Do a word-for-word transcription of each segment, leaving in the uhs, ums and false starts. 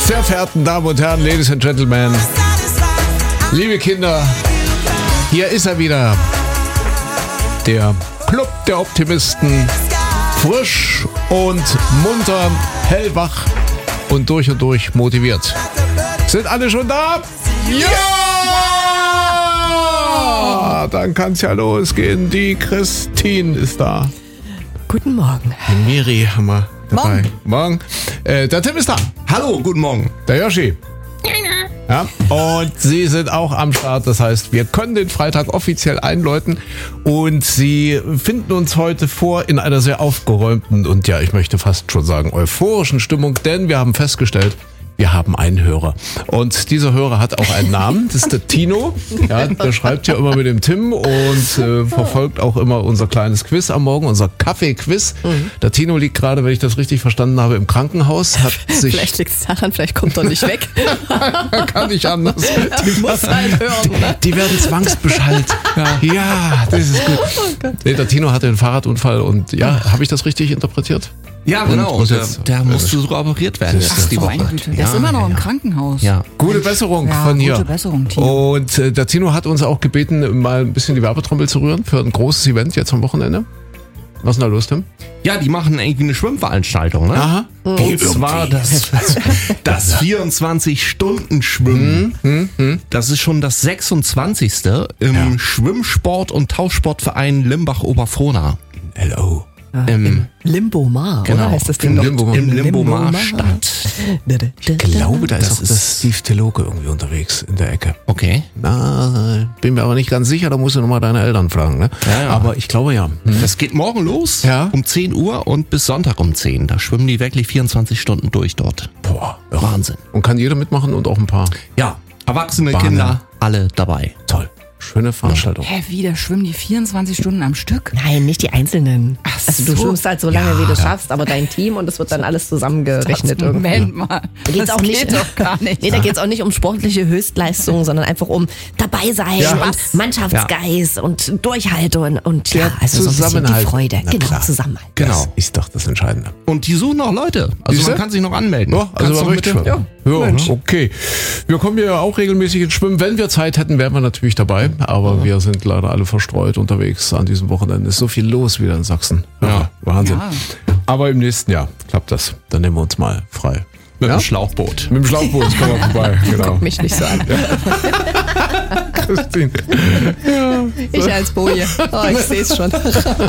Sehr verehrten Damen und Herren, Ladies and Gentlemen, liebe Kinder, hier ist er wieder, der Club der Optimisten, frisch und munter, hellwach und durch und durch motiviert. Sind alle schon da? Ja! Dann kann es ja losgehen. Die Christine ist da. Guten Morgen. Die Miri haben wir dabei. Morgen. Morgen. Äh, der Tim ist da. Hallo, guten Morgen. Der Yoshi. Ja, und Sie sind auch am Start. Das heißt, wir können den Freitag offiziell einläuten. Und Sie finden uns heute vor in einer sehr aufgeräumten und ja, ich möchte fast schon sagen, euphorischen Stimmung. Denn wir haben festgestellt, wir haben einen Hörer. Und dieser Hörer hat auch einen Namen. Das ist der Tino. Ja, der schreibt ja immer mit dem Tim und äh, verfolgt auch immer unser kleines Quiz am Morgen, unser Kaffee-Quiz. Mhm. Der Tino liegt gerade, wenn ich das richtig verstanden habe, im Krankenhaus. Hat sich vielleicht liegt es daran, vielleicht kommt er nicht weg. Kann nicht anders. Die muss halt hören, ne? Die, die werden zwangsbeschallt. Ja. Ja, das ist gut. Oh Gott. Nee, der Tino hatte einen Fahrradunfall und ja, habe ich das richtig interpretiert? Ja, genau. Und Der, jetzt, der musste sogar operiert werden. Ach, Das ist die so, Woche. meine Güte. Der Ja, ist immer noch ja, im ja. Krankenhaus. Ja. Gute Besserung Ja, von hier. gute Besserung, Tino. Und äh, der Tino hat uns auch gebeten, mal ein bisschen die Werbetrommel zu rühren für ein großes Event jetzt am Wochenende. Was ist denn da los, Tim? Ja, die machen irgendwie eine Schwimmveranstaltung, ne? Aha. Und zwar das, das vierundzwanzig-Stunden-Schwimmen. Hm, hm. Das ist schon das sechsundzwanzigste im Ja. Schwimmsport- und Tauchsportverein Limbach-Oberfrohna. Hello. Im, Limbo-Mar, genau, oder heißt das Im Ding? Limbo- im Limbo-Mar. Limbo-Mar-Stadt. Ich glaube, da ist Das auch ist- das Steve Teloke irgendwie unterwegs in der Ecke. Okay. Na, bin mir aber nicht ganz sicher, da musst du nochmal deine Eltern fragen, ne? Ja, ja. Aber ich glaube ja. Hm. Das geht morgen los Ja. um zehn Uhr und bis Sonntag um zehn. Da schwimmen die wirklich vierundzwanzig Stunden durch dort. Boah, ja. Wahnsinn. Und kann jeder mitmachen und auch ein paar. Ja, erwachsene Wahnsinn. Kinder, alle dabei. Toll. Schöne Veranstaltung. Hä, wie, da schwimmen die vierundzwanzig Stunden am Stück? Nein, nicht die Einzelnen. Ach Also du so. schwimmst halt so lange, Ja. wie du schaffst, aber dein Team und es wird dann alles zusammengerechnet irgendwie. Moment mal. Da geht's das auch nicht, geht doch gar nicht. Nee, da geht's auch nicht um sportliche Höchstleistungen, sondern einfach um dabei sein Ja. und Mannschaftsgeist und Durchhaltung und ja, Der also so ein bisschen die Zusammenhalt. Freude. Na Genau, klar. Zusammenhalt. Genau. Das ist doch das Entscheidende. Und die suchen noch Leute. Also Siehste? man kann sich noch anmelden. Ja, also Kannst man du möchte bitte- schon. Ja, ja, okay. Wir kommen ja auch regelmäßig ins Schwimmen. Wenn wir Zeit hätten, wären wir natürlich dabei. Aber wir sind leider alle verstreut unterwegs an diesem Wochenende. Ist so viel los wieder in Sachsen. Ja, Wahnsinn. Ja. Aber im nächsten Jahr klappt das. Dann nehmen wir uns mal frei. Mit Ja? dem Schlauchboot. Mit dem Schlauchboot kommen wir vorbei. Genau. Guck mich nicht so an. Christine. Ich als Boje. Oh, ich sehe es schon. So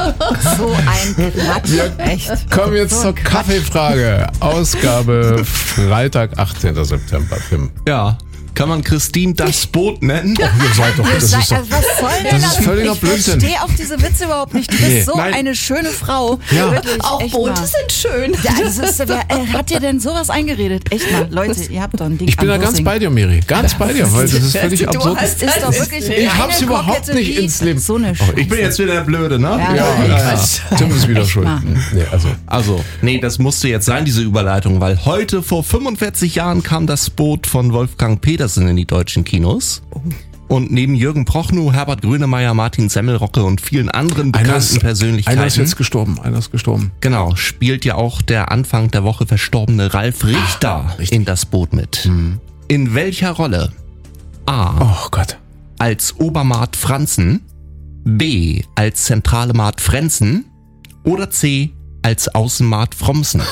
ein Quatsch. Echt. Kommen wir jetzt zur Kaffeefrage. Ausgabe Freitag, achtzehnten September. Tim. Ja. Kann man Christine das Boot nennen? Ihr seid doch, das ist doch, also was soll denn das das? ist völliger ich Blödsinn. verstehe auch diese Witze überhaupt nicht. Du bist Nee. so Nein. eine schöne Frau. Ja. Wirklich, Auch echt Boote mal. sind schön. Ja, das ist, wer äh, hat dir denn sowas eingeredet? Echt mal, Leute, ihr habt doch ein Ding ich bin da am ganz Bursing. bei dir, Miri. Ganz bei dir, weil das ist völlig Du absurd. hast- Das ist doch wirklich Ich reine hab's überhaupt nicht Koketterie. ins Leben. So eine Ich bin jetzt wieder der Blöde, ne? Ja, Ja, ja, ja. Tim ist wieder Echt schuld. mal. Nee, also. Also, nee, das musste jetzt sein, diese Überleitung, weil heute vor fünfundvierzig Jahren kam das Boot von Wolfgang Petersen in die deutschen Kinos. Und neben Jürgen Prochnow, Herbert Grönemeyer, Martin Semmelrocke und vielen anderen Einer bekannten ist, einer Persönlichkeiten. ist jetzt gestorben. Einer ist gestorben. Genau, spielt ja auch der Anfang der Woche verstorbene Ralf Richter Ah, richtig. in das Boot mit. In welcher Rolle? A. Oh Gott. Als Obermaat Franzen, B. als zentrale Maat Frenzen oder C. als Außenmaat Fromsen.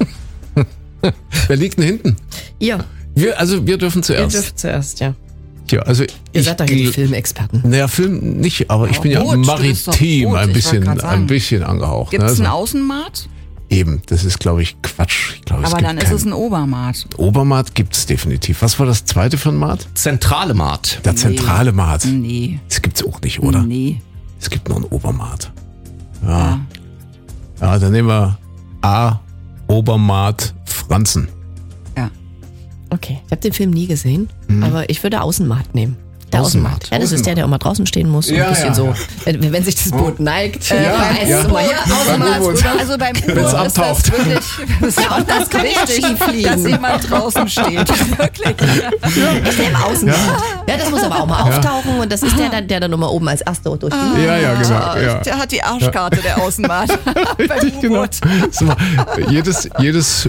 Wer liegt denn hinten? Ihr, Wir, also wir dürfen ihr zuerst. dürft zuerst, ja. Ja, also Ihr ich seid doch hier die gl- Filmexperten. Naja, Film nicht, aber ich Aber bin ja Boot, du bist doch maritim Boot, ein ich bisschen, wollte grad ein sagen. bisschen angehaucht. Gibt ne? es Also einen Außenmaat? eben, das ist glaube ich Quatsch. Ich glaube, es Aber gibt dann ist keinen. es ein Obermaat. Obermaat gibt es definitiv. Was war das zweite für ein Maat? Zentrale Maat. Der zentrale Maat. Nee. Das gibt's auch nicht, oder? Nee. Es gibt nur ein Obermaat. Ja. Ja. Ja, dann nehmen wir A. Obermaat Franzen. Ja. Okay, ich habe den Film nie gesehen, aber ich würde Außenmaat nehmen. Der Außenmaat. Außenmaat. Ja, das ist der, der immer draußen stehen muss und Ja, ein bisschen ja, so, ja. wenn, wenn sich das Boot neigt. Äh, Ja, heißt ja. es immer, ja, Beim Außenmaat. U-Boot. Also beim Wenn's U-Boot ist abtaucht. das wirklich, das Ja, und das kann ja wichtig, schief fliegen. dass jemand draußen steht. Wirklich. Ich nehme Außenmaat. Ja. das muss aber auch mal auftauchen und das ist der, dann, der dann immer oben als Erster durch die Ja, ja, genau. Ja. Der hat die Arschkarte, der Außenmaat. beim Richtig, genau. U-Boot. So, jedes, jedes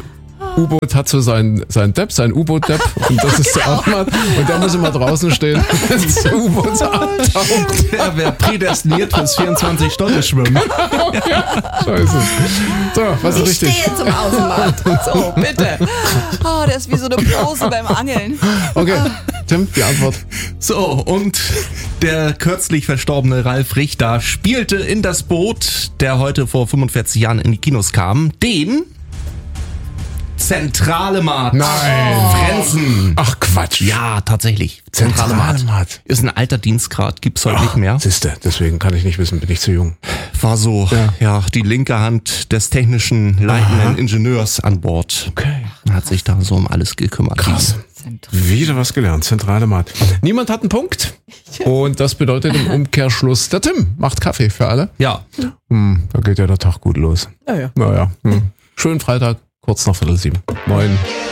U-Boot hat so seinen, seinen Depp, seinen U-Boot-Depp und das ist der Ahmad und der muss immer draußen stehen, wenn das U-Boot so abtaucht. Der wäre prädestiniert fürs vierundzwanzig-Stunden-Schwimmen. Scheiße. So, was ist Ich richtig? stehe zum Außenmarkt. So, bitte. Oh, der ist wie so eine Pose beim Angeln. Okay, Tim, die Antwort. So, und der kürzlich verstorbene Ralf Richter spielte in das Boot, der heute vor fünfundvierzig Jahren in die Kinos kam, den Zentrale Mat. Nein. Frenzen. Ach Quatsch. Ja, tatsächlich. Zentrale Mat. Mat. Ist ein alter Dienstgrad, gibt's heute nicht mehr. Siehste, deswegen kann ich nicht wissen, bin ich zu jung. War so, ja, Ja. die linke Hand des technischen leitenden Ingenieurs an Bord. Okay. Hat sich da so um alles gekümmert. Krass. Wieder was gelernt, zentrale Mat. Niemand hat einen Punkt und das bedeutet im Umkehrschluss, der Tim macht Kaffee für alle. Ja. Hm, da geht ja der Tag gut los. Ja, ja. Naja, hm. Schönen Freitag, kurz nach Viertel sieben. Moin.